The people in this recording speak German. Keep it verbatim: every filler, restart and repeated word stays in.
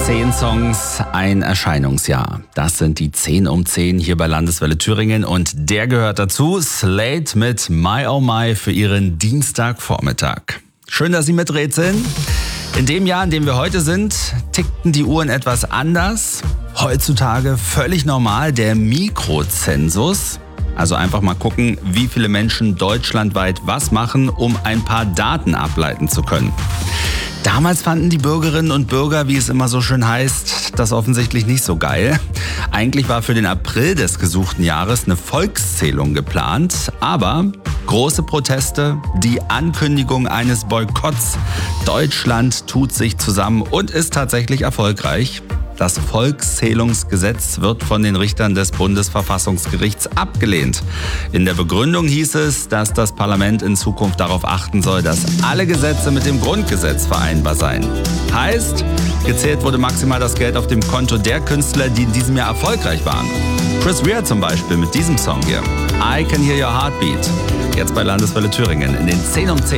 Zehn Songs, ein Erscheinungsjahr. Das sind die zehn um zehn hier bei Landeswelle Thüringen und der gehört dazu. Slate mit My Oh My für ihren Dienstagvormittag. Schön, dass Sie miträtseln. In dem Jahr, in dem wir heute sind, tickten die Uhren etwas anders. Heutzutage völlig normal der Mikrozensus. Also einfach mal gucken, wie viele Menschen deutschlandweit was machen, um ein paar Daten ableiten zu können. Damals fanden die Bürgerinnen und Bürger, wie es immer so schön heißt, das offensichtlich nicht so geil. Eigentlich war für den April des gesuchten Jahres eine Volkszählung geplant, aber große Proteste, die Ankündigung eines Boykotts. Deutschland tut sich zusammen und ist tatsächlich erfolgreich. Das Volkszählungsgesetz wird von den Richtern des Bundesverfassungsgerichts abgelehnt. In der Begründung hieß es, dass das Parlament in Zukunft darauf achten soll, dass alle Gesetze mit dem Grundgesetz vereinbar seien. Heißt, gezählt wurde maximal das Geld auf dem Konto der Künstler, die in diesem Jahr erfolgreich waren. Chris Rea zum Beispiel mit diesem Song hier. I Can Hear Your Heartbeat. Jetzt bei Landeswelle Thüringen in den zehn um zehn.